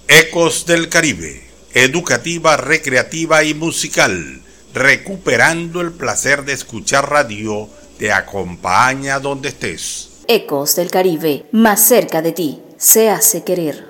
Ecos del Caribe, educativa, recreativa y musical, recuperando el placer de escuchar radio, te acompaña donde estés. Ecos del Caribe, más cerca de ti, se hace querer.